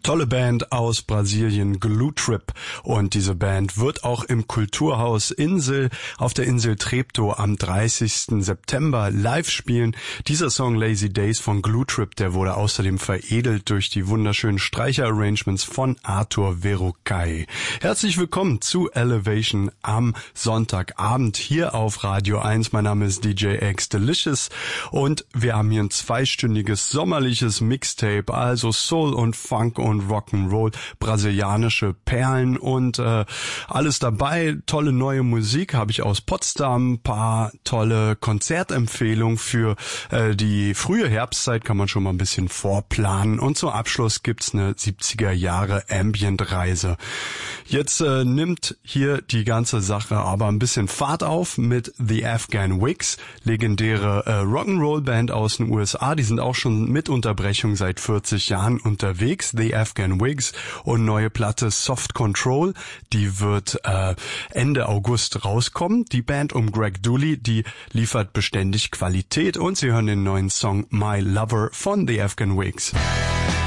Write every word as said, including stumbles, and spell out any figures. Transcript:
Tolle Band aus Brasilien, Glue Trip. Und diese Band wird auch im Kulturhaus Insel auf der Insel Treptow am dreißigsten September live spielen. Dieser Song Lazy Days von Glue Trip, der wurde außerdem veredelt durch die wunderschönen Streicher-Arrangements von Arthur Verocai. Herzlich willkommen zu Elevation am Sonntagabend hier auf Radio eins. Mein Name ist D J X Delicious und wir haben hier ein zweistündiges sommerliches Mixtape, also Soul und Funk und Rock'n'Roll, brasilianische Perlen und äh, alles dabei. Tolle neue Musik habe ich aus Potsdam, paar tolle Konzertempfehlungen für äh, die frühe Herbstzeit, kann man schon mal ein bisschen vorplanen. Und zum Abschluss gibt's eine siebziger Jahre Ambient-Reise. Jetzt äh, nimmt hier die ganze Sache aber ein bisschen Fahrt auf mit The Afghan Wigs, legendäre äh, Rock'n'Roll-Band aus den U S A. Die sind auch schon mit Unterbrechung seit vierzig Jahren unterwegs. The Afghan Wigs und neue Platte Soft Control, die wird äh, Ende August rauskommen. Die Band um Greg Dooley, die liefert beständig Qualität und Sie hören den neuen Song My Lover von The Afghan Wigs.